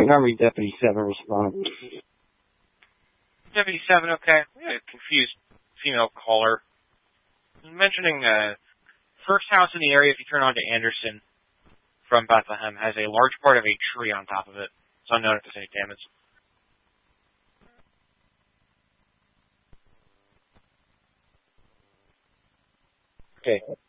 Montgomery Deputy 7 responded. Deputy 7, okay. We had a confused female caller. Mentioning first house in the area, if you turn onto Anderson from Bethlehem, has a large part of a tree on top of it. It's unknown if there's any damage. Okay.